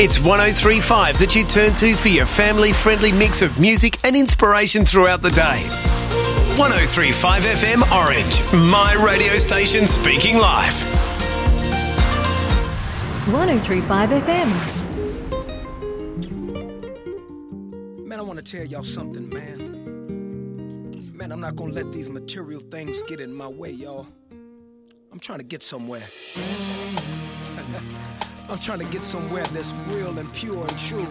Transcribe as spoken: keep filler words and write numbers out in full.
It's one oh three point five that you turn to for your family-friendly mix of music and inspiration throughout the day. one oh three point five F M Orange, my radio station speaking live. one oh three point five F M. Man, I want to tell y'all something, man. Man, I'm not going to let these material things get in my way, y'all. I'm trying to get somewhere. I'm trying to get somewhere that's real and pure and true.